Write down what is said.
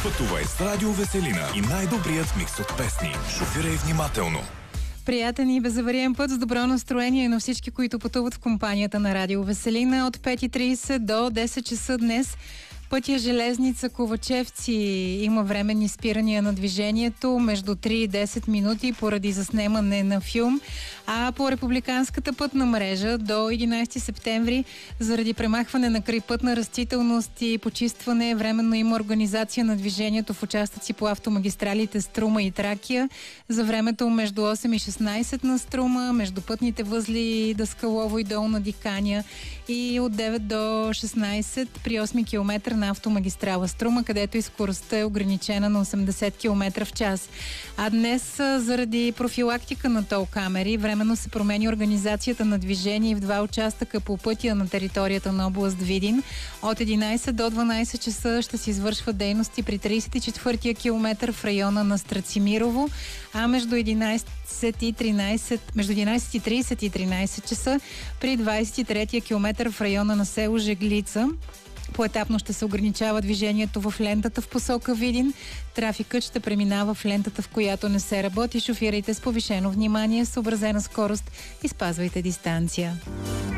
Пътувай с Радио Веселина и най-добрият микс от песни. Шофирай внимателно. Приятен и безавариен път с добро настроение на всички, които пътуват в компанията на Радио Веселина от 5:30 до 10 часа днес. Пътя Железница Ковачевци има временни спирания на движението между 3 и 10 минути поради заснемане на филм, а по републиканската пътна мрежа до 11 септември заради премахване на крайпътна растителност и почистване временно има организация на движението в участъци по автомагистралите Струма и Тракия за времето между 8 и 16 на Струма, между пътните възли Даскалово и Долна Диканя и от 9 до 16 при 8 км на автомагистрала Струма, където и скоростта е ограничена на 80 км в час. А днес заради профилактика на тол камери временно се промени организацията на движение в два участъка по пътя на територията на област Видин. От 11 до 12 часа ще се извършват дейности при 34-я километър в района на Страцимирово, а между 11 и 30 и 13 часа при 23-я километър в района на село Жеглица. Поетапно ще се ограничава движението в лентата в посока Видин. Трафикът ще преминава в лентата, в която не се работи. Шофирайте с повишено внимание, съобразена скорост и спазвайте дистанция.